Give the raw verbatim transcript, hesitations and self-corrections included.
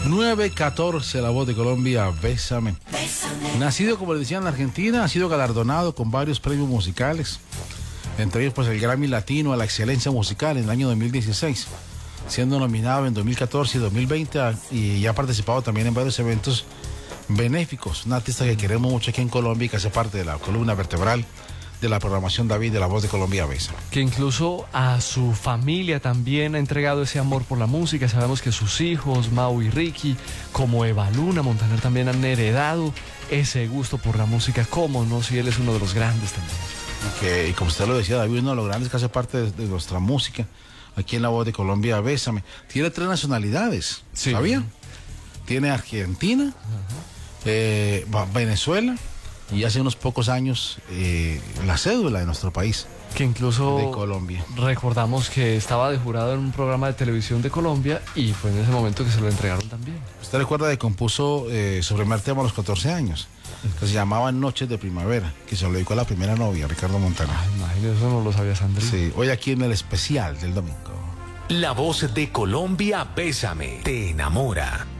nueve catorce, La Voz de Colombia, Bésame. Bésame. Nacido, como le decía, en la Argentina, ha sido galardonado con varios premios musicales, entre ellos pues el Grammy Latino a la excelencia musical en el año dos mil dieciséis, siendo nominado en dos mil catorce y dos mil veinte a, y ya ha participado también en varios eventos benéficos. Un artista que queremos mucho aquí en Colombia y que hace parte de la columna vertebral de la programación David de La Voz de Colombia, Bésame. Que incluso a su familia también ha entregado ese amor por la música. Sabemos que sus hijos, Mau y Ricky, como Eva Luna Montaner, también han heredado ese gusto por la música. ¿Cómo no? Si él es uno de los grandes también. Que, y como usted lo decía, David, uno de los grandes que hace parte de, de nuestra música aquí en La Voz de Colombia, Bésame. Tiene tres nacionalidades, Sí. ¿sabía? Tiene Argentina, eh, Venezuela y hace unos pocos años eh, la cédula de nuestro país, Que incluso de Colombia. recordamos que estaba de jurado en un programa de televisión de Colombia y fue en ese momento que se lo entregaron también. Usted recuerda que compuso eh, sobre el tema a los catorce años, que se llamaba Noches de Primavera, que se lo dedicó a la primera novia, Ricardo Montaner. Ay, imagínese, eso no lo sabía Sandri. Sí, hoy aquí en el especial del domingo. La Voz de Colombia, Bésame, te enamora.